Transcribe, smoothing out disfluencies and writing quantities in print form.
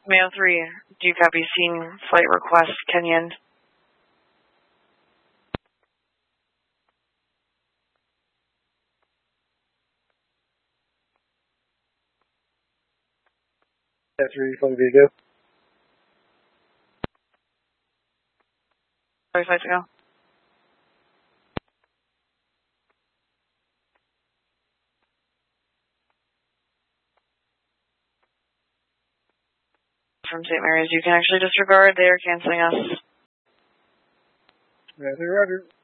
Mail 3, do you copy scene flight request, Kenyan? F3, flight Vigo. Sorry, flight to go. From St. Mary's, you can actually disregard. They are canceling us. Roger, roger.